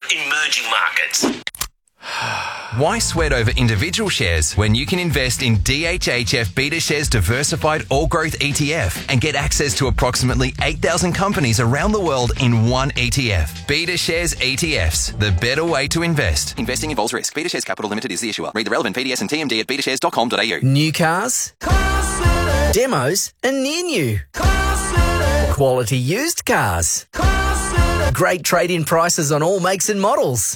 emerging markets. Why sweat over individual shares when you can invest in DHHF BetaShares Diversified All Growth ETF and get access to approximately 8,000 companies around the world in one ETF? BetaShares ETFs, the better way to invest. Investing involves risk. BetaShares Capital Limited is the issuer. Read the relevant PDS and TMD at betashares.com.au. New cars, demos and near new, quality used cars, great trade-in prices on all makes and models.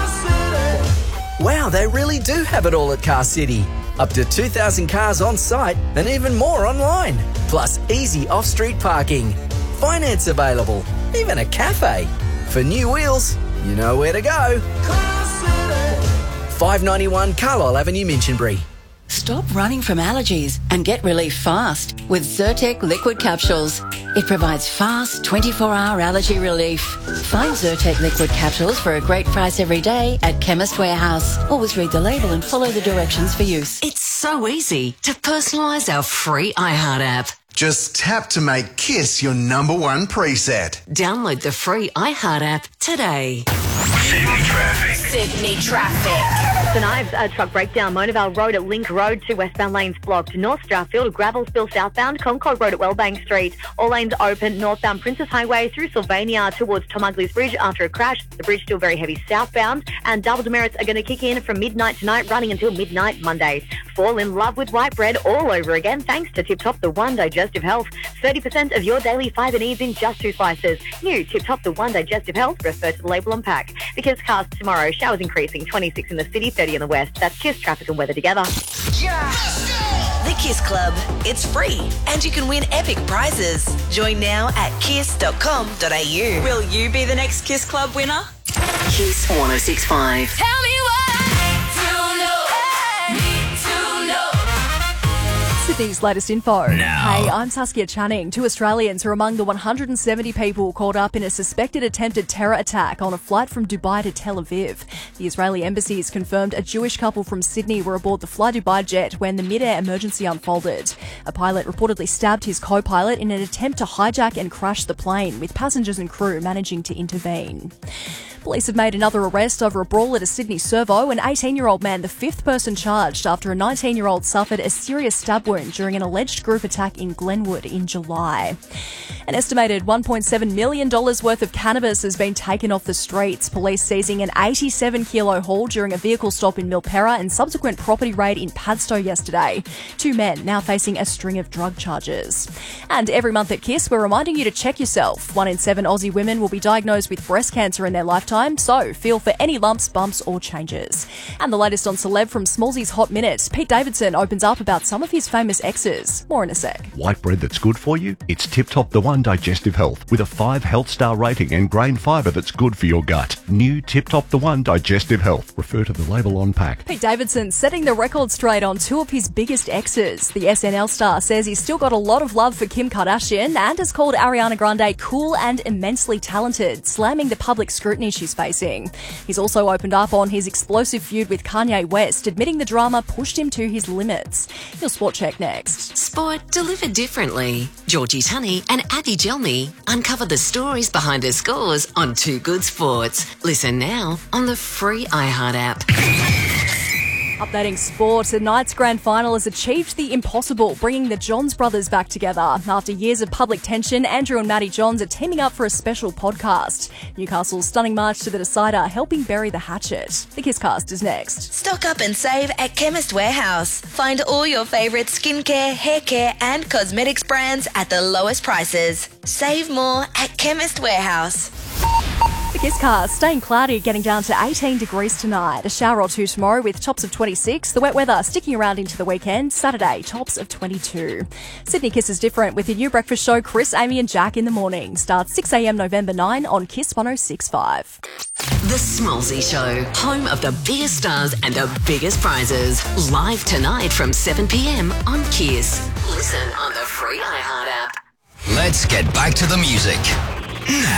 Wow, they really do have it all at Car City. Up to 2,000 cars on site and even more online. Plus easy off-street parking. Finance available. Even a cafe. For new wheels, you know where to go. 591 Carlisle Avenue, Minchinbury. Stop running from allergies and get relief fast with Zyrtec liquid capsules. It provides fast 24-hour allergy relief. Find Zyrtec liquid capsules for a great price every day at Chemist Warehouse. Always read the label and follow the directions for use. It's so easy to personalise our free iHeart app. Just tap to make KISS your number one preset. Download the free iHeart app today. Sydney traffic. Sydney traffic. The Knives truck breakdown. Monavale Road at Link Road, 2 westbound lanes blocked. North Starfield, gravel spill southbound. Concord Road at Wellbank Street. All lanes open. Northbound Princess Highway through Sylvania towards Tom Ugley's Bridge after a crash. The bridge still very heavy southbound. And double demerits are going to kick in from midnight tonight, running until midnight Monday. Fall in love with white bread all over again thanks to Tip Top the One Digestive Health. 30% of your daily fibre needs in just 2 slices. New Tip Top the One Digestive Health. Refer to the label on pack. The KISS cast tomorrow. Showers increasing. 26 in the city, 30 in the west. That's KISS traffic and weather together. The KISS Club. It's free and you can win epic prizes. Join now at kiss.com.au. Will you be the next KISS Club winner? KISS 106.5. Tell me what Sydney's latest info. Hey, I'm Saskia Channing. 2 Australians are among the 170 people caught up in a suspected attempted terror attack on a flight from Dubai to Tel Aviv. The Israeli embassy has confirmed a Jewish couple from Sydney were aboard the Fly Dubai jet when the mid-air emergency unfolded. A pilot reportedly stabbed his co-pilot in an attempt to hijack and crash the plane, with passengers and crew managing to intervene. Police have made another arrest over a brawl at a Sydney servo. An 18-year-old man, the 5th person charged after a 19-year-old suffered a serious stab wound during an alleged group attack in Glenwood in July. An estimated $1.7 million worth of cannabis has been taken off the streets. Police seizing an 87-kilo haul during a vehicle stop in Milperra and subsequent property raid in Padstow yesterday. 2 men now facing a string of drug charges. And every month at KISS, we're reminding you to check yourself. 1 in 7 Aussie women will be diagnosed with breast cancer in their lifetime, so feel for any lumps, bumps or changes. And the latest on celeb from Smallsy's Hot Minute. Pete Davidson opens up about some of his famous exes. More in a sec. White bread that's good for you? It's Tip Top the One Digestive Health with a 5 health star rating and grain fibre that's good for your gut. New Tip Top the One Digestive Health. Refer to the label on pack. Pete Davidson setting the record straight on 2 of his biggest exes. The SNL star says he's still got a lot of love for Kim Kardashian and has called Ariana Grande cool and immensely talented, slamming the public scrutiny she's facing. He's also opened up on his explosive feud with Kanye West, admitting the drama pushed him to his limits. Your sport check next. Sport delivered differently. Georgie Tunney and Abby Gelmy uncover the stories behind her scores on Too Good Sports. Listen now on the free iHeart app. Updating sport, tonight's grand final has achieved the impossible, bringing the Johns brothers back together. After years of public tension, Andrew and Maddie Johns are teaming up for a special podcast. Newcastle's stunning march to the decider, helping bury the hatchet. The KISScast is next. Stock up and save at Chemist Warehouse. Find all your favourite skincare, hair care and cosmetics brands at the lowest prices. Save more at Chemist Warehouse. The KISScast staying cloudy, getting down to 18 degrees tonight. A shower or 2 tomorrow with tops of 26. The wet weather sticking around into the weekend. Saturday, tops of 22. Sydney KISS is different with your new breakfast show, Chris, Amy and Jack in the morning. Starts 6 a.m. November 9 on KISS 106.5. The Smallsy Show, home of the biggest stars and the biggest prizes. Live tonight from 7 p.m. on KISS. Listen on the free iHeart app. Let's get back to the music now.